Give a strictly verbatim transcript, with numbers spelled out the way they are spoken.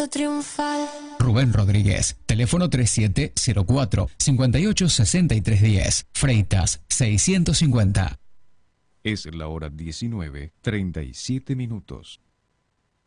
triunfal. Rubén Rodríguez, teléfono treinta y siete cero cuatro, cincuenta y ocho sesenta y tres diez, Freitas seiscientos cincuenta. Es la hora diecinueve, treinta y siete minutos.